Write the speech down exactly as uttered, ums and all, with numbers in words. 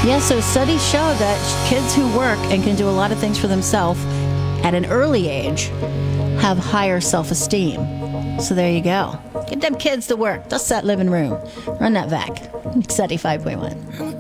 Yeah, so studies show that kids who work and can do a lot of things for themselves at an early age have higher self-esteem. So there you go. Get them kids to work. Dust that living room. Run that vac. seventy-five point one.